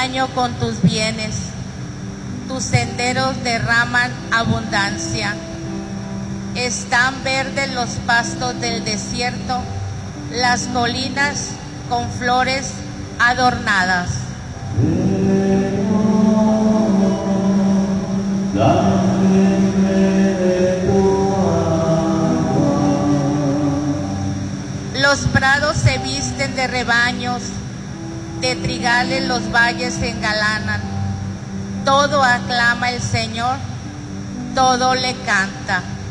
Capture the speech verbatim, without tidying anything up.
año con tus bienes, tus senderos derraman abundancia. Están verdes los pastos del desierto, las colinas con flores adornadas. Los prados se visten de rebaños, de trigales los valles se engalanan. Todo aclama el Señor, todo le canta.